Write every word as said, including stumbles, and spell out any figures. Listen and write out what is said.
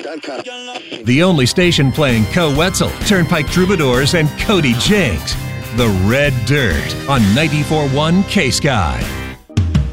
dot com. The only station playing Co Wetzel, Turnpike Troubadours, and Cody Jinks. The Red Dirt on ninety-four point one K-Sky.